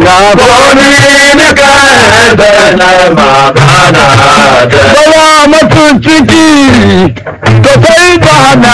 na Komi ni kan na magana da bala mutu ciki to sai ba na